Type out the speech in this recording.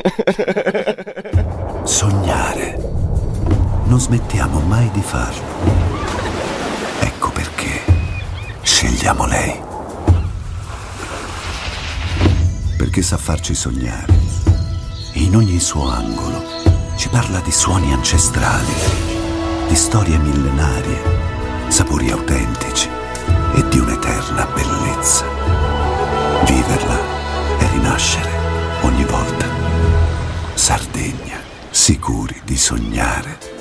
Sognare. Non smettiamo mai di farlo. Ecco perché scegliamo lei. Perché sa farci sognare. In ogni suo angolo ci parla di suoni ancestrali, di storie millenarie, sapori autentici e di un'eterna bellezza. Viverla e rinascere ogni volta. Sardegna, sicuri di sognare.